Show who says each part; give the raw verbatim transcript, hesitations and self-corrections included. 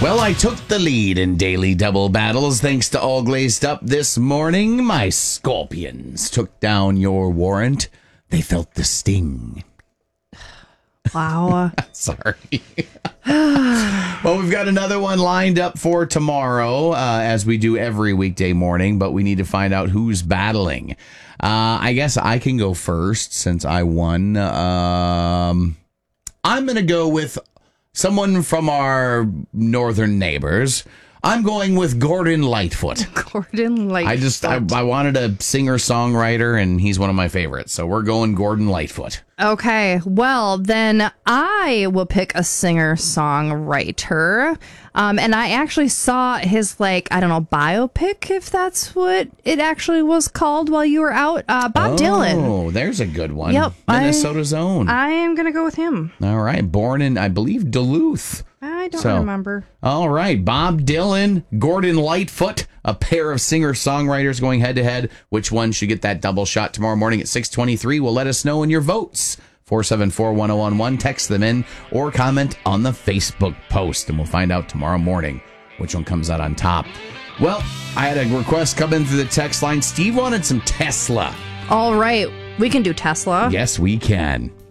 Speaker 1: Well, I took the lead in daily double battles thanks to All Glazed Up this morning. My Scorpions took down your warrant. They felt the sting.
Speaker 2: Wow.
Speaker 1: Sorry. Well, we've got another one lined up for tomorrow, uh, as we do every weekday morning, but we need to find out who's battling. Uh, I guess I can go first since I won. Um, I'm going to go with someone from our northern neighbors. I'm going with Gordon Lightfoot.
Speaker 2: Gordon Lightfoot.
Speaker 1: I just, I, I wanted a singer-songwriter, and he's one of my favorites. So we're going Gordon Lightfoot.
Speaker 2: Okay, well, then I will pick a singer-songwriter. Um, and I actually saw his, like, I don't know, biopic, if that's what it actually was called while you were out. Uh, Bob
Speaker 1: oh,
Speaker 2: Dylan.
Speaker 1: Oh, there's a good one.
Speaker 2: Yep.
Speaker 1: Minnesota's
Speaker 2: I,
Speaker 1: own.
Speaker 2: I am going to go with him.
Speaker 1: All right. Born in, I believe, Duluth.
Speaker 2: I don't
Speaker 1: So,
Speaker 2: remember.
Speaker 1: All right. Bob Dylan, Gordon Lightfoot, a pair of singer-songwriters going head-to-head. Which one should get that double shot tomorrow morning at six twenty-three? Well, let us know in your votes. four seven four, one oh one one. Text them in or comment on the Facebook post, and we'll find out tomorrow morning which one comes out on top. Well, I had a request come in through the text line. Steve wanted some Tesla.
Speaker 2: All right, we can do Tesla.
Speaker 1: Yes, we can.